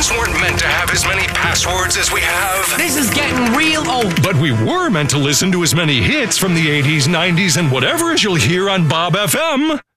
phones weren't meant to have as many passwords as we have. This is getting real old. But we were meant to listen to as many hits from the 80s, 90s, and whatever as you'll hear on Bob FM.